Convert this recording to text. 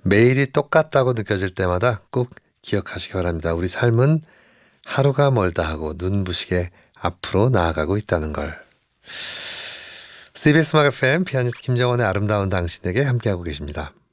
매일이 똑같다고 느껴질 때마다 꼭 기억하시기 바랍니다. 우리 삶은 하루가 멀다 하고 눈부시게 앞으로 나아가고 있다는 걸. CBS 음악 FM 피아니스트 김정원의 아름다운 당신에게 함께하고 계십니다.